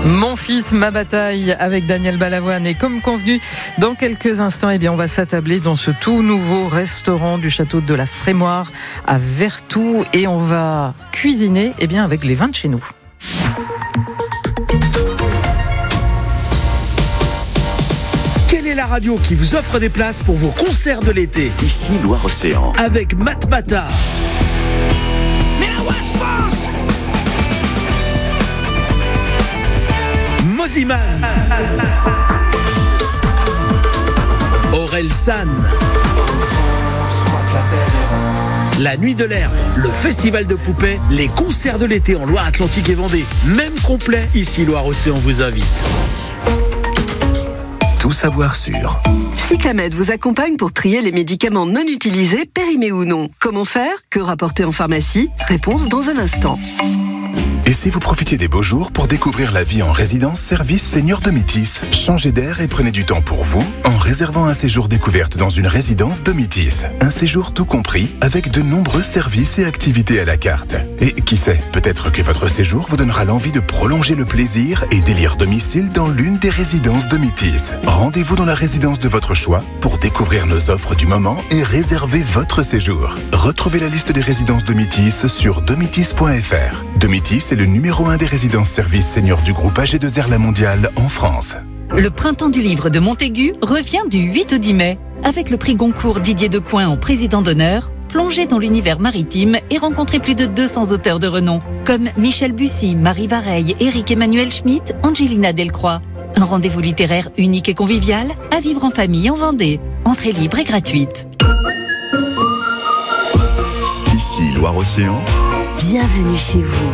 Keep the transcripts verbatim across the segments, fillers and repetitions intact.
Mon fils, ma bataille avec Daniel Balavoine. Et comme convenu, dans quelques instants, eh bien, on va s'attabler dans ce tout nouveau restaurant du château de la Frémoire à Vertou et on va cuisiner eh bien, avec les vins de chez nous. Quelle est la radio qui vous offre des places pour vos concerts de l'été? Ici Loire-Océan. Avec Matmata. Moziman. Aurel San. La Nuit de l'Herbe, le festival de poupées, les concerts de l'été en Loire-Atlantique et Vendée. Même complet, ici Loire-Océan vous invite. Tout savoir sur Cyclamed vous accompagne pour trier les médicaments non utilisés, périmés ou non. Comment faire? Que rapporter en pharmacie? Réponse dans un instant. Et si vous profitiez des beaux jours pour découvrir la vie en résidence-service Senior de Métis, changez d'air et prenez du temps pour vous en réservant un séjour découverte dans une résidence de Métis. Un séjour tout compris avec de nombreux services et activités à la carte. Et qui sait, peut-être que votre séjour vous donnera l'envie de prolonger le plaisir et délire domicile dans l'une des résidences de Métis. Rendez-vous dans la résidence de votre choix pour découvrir nos offres du moment et réserver votre séjour. Retrouvez la liste des résidences de Métis sur domitis point f r. Domitis est le numéro un des résidences-services seniors du groupe A G deux R La Mondiale en France. Le printemps du livre de Montaigu revient du huit au dix mai. Avec le prix Goncourt Didier Decoing en président d'honneur, plongez dans l'univers maritime et rencontrez plus de deux cents auteurs de renom, comme Michel Bussy, Marie Vareille, Éric-Emmanuel Schmitt, Angelina Delcroix. Un rendez-vous littéraire unique et convivial à vivre en famille en Vendée. Entrée libre et gratuite. Ici Loire-Océan. Bienvenue chez vous.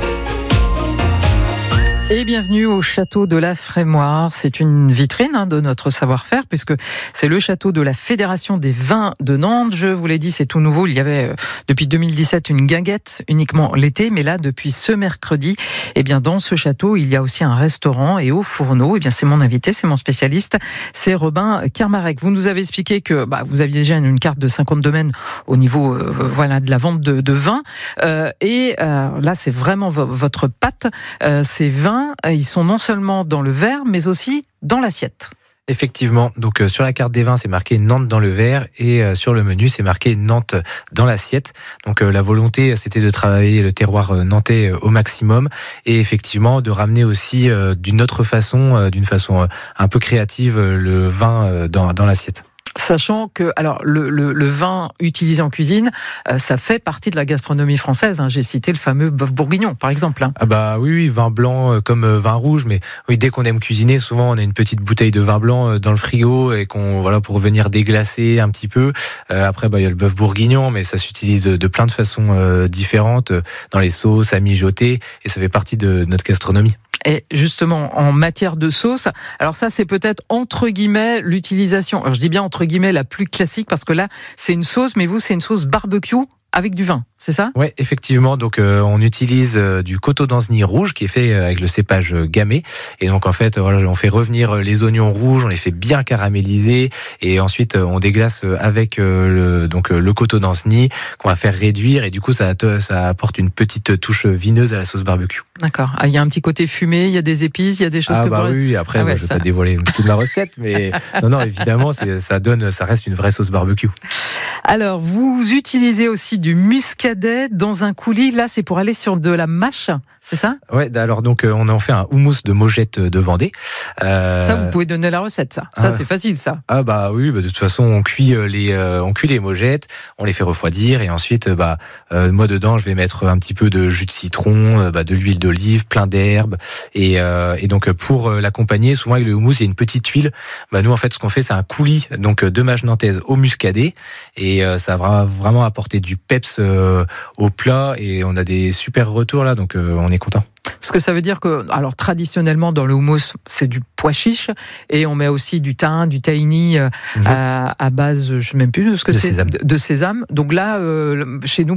Et bienvenue au château de la Frémoire. C'est une vitrine hein, de notre savoir-faire puisque c'est le château de la Fédération des vins de Nantes. Je vous l'ai dit, c'est tout nouveau. Il y avait euh, depuis deux mille dix-sept une guinguette uniquement l'été, mais là depuis ce mercredi, eh bien dans ce château il y a aussi un restaurant et au fourneau. Eh bien c'est mon invité, c'est mon spécialiste, c'est Robin Kermarek. Vous nous avez expliqué que bah, vous aviez déjà une carte de cinquante domaines au niveau euh, voilà de la vente de, de vin euh, et euh, là c'est vraiment v- votre patte. Euh, ces vins ils sont non seulement dans le verre, mais aussi dans l'assiette. Effectivement, donc euh, sur la carte des vins, c'est marqué Nantes dans le verre et euh, sur le menu, c'est marqué Nantes dans l'assiette. Donc euh, la volonté, c'était de travailler le terroir euh, nantais euh, au maximum et effectivement de ramener aussi euh, d'une autre façon, euh, d'une façon euh, un peu créative, euh, le vin euh, dans, dans l'assiette. Sachant que alors le, le, le vin utilisé en cuisine, euh, ça fait partie de la gastronomie française. Hein. J'ai cité le fameux bœuf bourguignon, par exemple. Hein. Ah bah oui, oui, vin blanc euh, comme euh, vin rouge, mais oui, dès qu'on aime cuisiner, souvent on a une petite bouteille de vin blanc euh, dans le frigo et qu'on voilà pour venir déglacer un petit peu. Euh, après, bah il y a le bœuf bourguignon, mais ça s'utilise de plein de façons euh, différentes euh, dans les sauces, à mijoter, et ça fait partie de notre gastronomie. Et justement, en matière de sauce, alors ça, c'est peut-être entre guillemets l'utilisation, alors je dis bien entre guillemets la plus classique, parce que là, c'est une sauce, mais vous, c'est une sauce barbecue avec du vin, c'est ça? Ouais, effectivement. Donc, euh, on utilise euh, du coteau d'Ancenis rouge qui est fait euh, avec le cépage euh, gamay. Et donc, en fait, voilà, on fait revenir euh, les oignons rouges, on les fait bien caraméliser, et ensuite euh, on déglace euh, avec euh, le, donc euh, le coteau d'Ancenis qu'on va faire réduire. Et du coup, ça, ça apporte une petite touche vineuse à la sauce barbecue. D'accord. Ah, il y a un petit côté fumé, il y a des épices, il y a des choses ah que bah vous... oui. Après, ah ouais, moi, je vais ça... pas dévoiler toute la recette, mais non, non, évidemment, c'est, ça donne, ça reste une vraie sauce barbecue. Alors, vous utilisez aussi du muscadet dans un coulis. Là, c'est pour aller sur de la mâche, c'est ça? Ouais, alors donc euh, on a fait un houmous de Mogette de Vendée. Euh... Ça, vous pouvez donner la recette, ça. Ça, ah, c'est facile, ça. Ah bah oui, bah de toute façon, on cuit les, euh, on cuit les mogettes, on les fait refroidir et ensuite, bah euh, moi dedans, je vais mettre un petit peu de jus de citron, euh, bah, de l'huile d'olive, plein d'herbes et, euh, et donc pour l'accompagner, souvent avec le houmous, il y a une petite huile. Bah nous, en fait, ce qu'on fait, c'est un coulis donc de mâche nantaise au muscadet et euh, ça va vraiment apporter du peps euh, au plat et on a des super retours là, donc euh, on est content. Parce que ça veut dire que, alors traditionnellement dans le houmous, c'est du pois chiche et on met aussi du thym, du tahini euh, mmh. à, à base, je ne sais même plus de ce que de c'est, sésame. De, de sésame. Donc là, euh, chez nous,